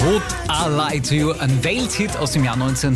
Would I Lie to You, ein Welthit aus dem Jahr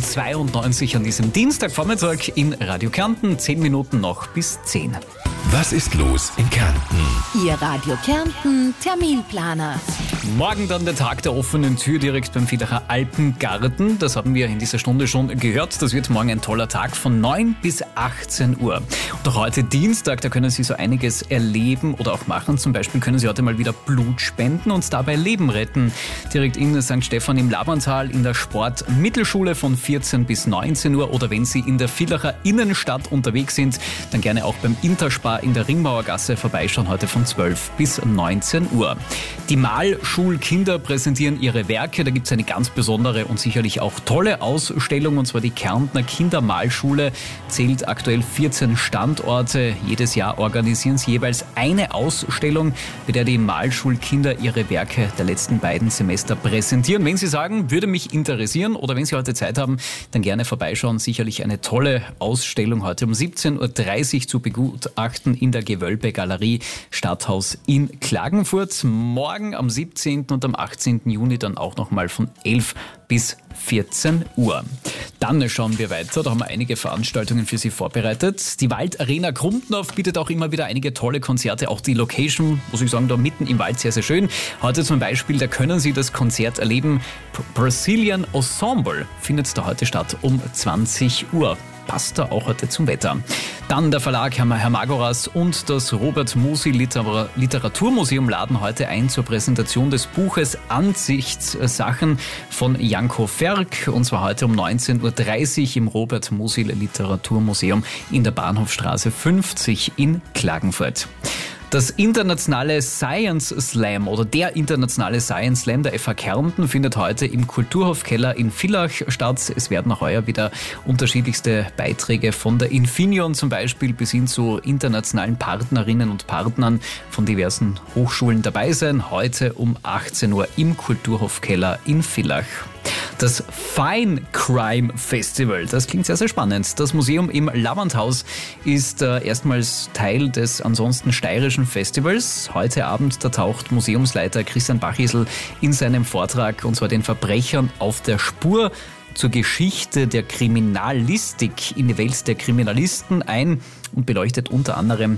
1992 an diesem Dienstagvormittag in Radio Kärnten. 10 Minuten noch bis 10. Was ist los in Kärnten? Ihr Radio Kärnten Terminplaner. Morgen dann der Tag der offenen Tür direkt beim Villacher Alpengarten. Das haben wir in dieser Stunde schon gehört. Das wird morgen ein toller Tag von 9 bis 18 Uhr. Und auch heute Dienstag, da können Sie so einiges erleben oder auch machen. Zum Beispiel können Sie heute mal wieder Blut spenden und dabei Leben retten. Direkt in St. Stephan im Labantal in der Sportmittelschule von 14 bis 19 Uhr. Oder wenn Sie in der Villacher Innenstadt unterwegs sind, dann gerne auch beim Interspar in der Ringmauergasse vorbeischauen, heute von 12 bis 19 Uhr. Die Malschulkinder präsentieren ihre Werke. Da gibt es eine ganz besondere und sicherlich auch tolle Ausstellung, und zwar die Kärntner Kindermalschule zählt aktuell 14 Standorte. Jedes Jahr organisieren sie jeweils eine Ausstellung, bei der die Malschulkinder ihre Werke der letzten beiden Semester präsentieren. Wenn Sie sagen, würde mich interessieren, oder wenn Sie heute Zeit haben, dann gerne vorbeischauen. Sicherlich eine tolle Ausstellung heute um 17.30 Uhr zu begutachten in der Gewölbe-Galerie Stadthaus in Klagenfurt. Morgen am 17. und am 18. Juni dann auch nochmal von 11 bis 14 Uhr. Dann schauen wir weiter, da haben wir einige Veranstaltungen für Sie vorbereitet. Die Waldarena Krumtendorf bietet auch immer wieder einige tolle Konzerte, auch die Location, muss ich sagen, da mitten im Wald sehr, sehr schön. Heute zum Beispiel, da können Sie das Konzert erleben. Brazilian Ensemble findet da heute statt um 20 Uhr. Passt da auch heute zum Wetter. Dann der Verlag Hermagoras und das Robert Musil Literaturmuseum laden heute ein zur Präsentation des Buches Ansichtssachen von Janko Ferk, und zwar heute um 19.30 Uhr im Robert Musil Literaturmuseum in der Bahnhofstraße 50 in Klagenfurt. Das internationale Science Slam oder der internationale Science Slam der FH Kärnten findet heute im Kulturhofkeller in Villach statt. Es werden auch heuer wieder unterschiedlichste Beiträge von der Infineon zum Beispiel bis hin zu internationalen Partnerinnen und Partnern von diversen Hochschulen dabei sein. Heute um 18 Uhr im Kulturhofkeller in Villach. Das Fine Crime Festival, das klingt sehr, sehr spannend. Das Museum im Lavandhaus ist erstmals Teil des ansonsten steirischen Festivals. Heute Abend, da taucht Museumsleiter Christian Bachisl in seinem Vortrag, und zwar den Verbrechern auf der Spur, zur Geschichte der Kriminalistik in die Welt der Kriminalisten ein und beleuchtet unter anderem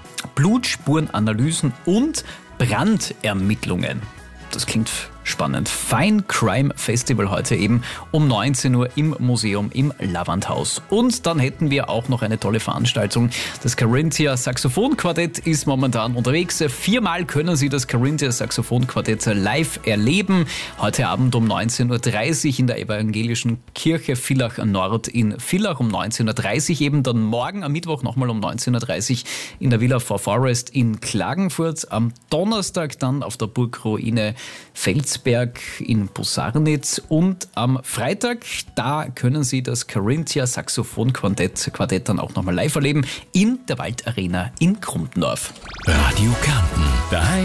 Blutspurenanalysen und Brandermittlungen. Das klingt spannend. Fine Crime Festival heute eben um 19 Uhr im Museum im Lavandhaus. Und dann hätten wir auch noch eine tolle Veranstaltung. Das Carinthia Saxophonquartett ist momentan unterwegs. 4-mal können Sie das Carinthia Saxophonquartett live erleben. Heute Abend um 19.30 Uhr in der Evangelischen Kirche Villach Nord in Villach um 19.30 Uhr eben. Dann morgen am Mittwoch nochmal um 19.30 Uhr in der Villa for Forest in Klagenfurt. Am Donnerstag dann auf der Burgruine Felsberg in Busarnitz, und am Freitag, da können Sie das Carinthia Saxophonquartett dann auch nochmal live erleben in der Waldarena in Krumtendorf. Radio Kärnten, daheim.